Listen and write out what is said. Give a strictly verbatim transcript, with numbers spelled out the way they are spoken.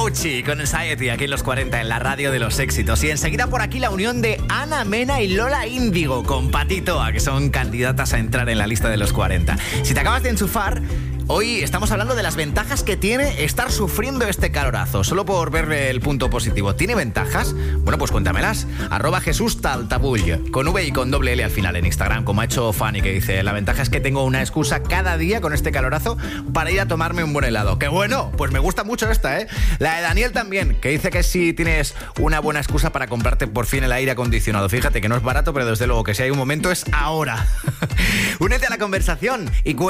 Gucci con Anxiety aquí en los cuarenta en la radio de los éxitos. Y enseguida por aquí la unión de Ana Mena y Lola Índigo con Patito A, que son candidatas a entrar en la lista de los cuarenta. Si te acabas de enchufar, hoy estamos hablando de las ventajas que tiene estar sufriendo este calorazo, solo por ver el punto positivo. ¿Tiene ventajas? Bueno, pues cuéntamelas. Arroba Jesús Taltabull, con V y con doble L al final en Instagram, como ha hecho Fanny, que dice: la ventaja es que tengo una excusa cada día con este calorazo para ir a tomarme un buen helado. ¡Qué bueno! Pues me gusta mucho esta, ¿eh? La de Daniel también, que dice que si tienes una buena excusa para comprarte por fin el aire acondicionado. Fíjate que no es barato, pero desde luego que si hay un momento es ahora. Únete a la conversación y